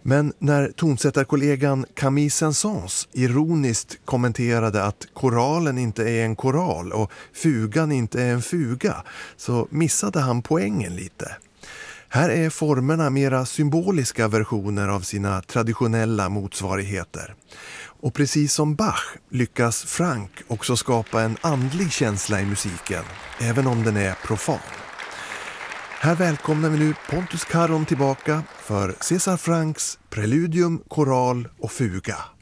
Men när tonsättarkollegan Camille Saint-Saëns ironiskt kommenterade att koralen inte är en koral och fugan inte är en fuga, så missade han poängen lite. Här är formerna mera symboliska versioner av sina traditionella motsvarigheter. Och precis som Bach lyckas Franck också skapa en andlig känsla i musiken, även om den är profan. Här välkomnar vi nu Pontus Caron tillbaka för César Francks Preludium, koral och fuga.